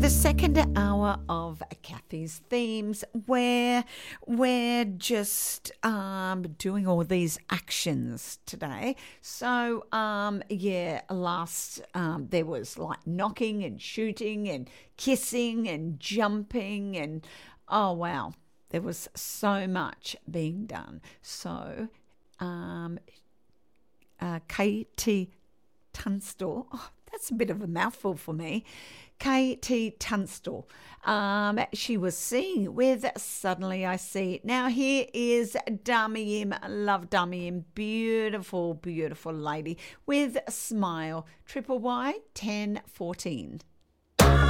the second hour of Kathy's Themes, where we're just doing all these actions today. So, there was like knocking and shooting and kissing and jumping and, oh, wow, there was so much being done. So, K.T. Tunstall, that's a bit of a mouthful for me. K.T. Tunstall. She was singing with Suddenly I See. Now here is Dami-Im. I love Dami-Im. Beautiful, beautiful lady with a smile. Triple Y 1014.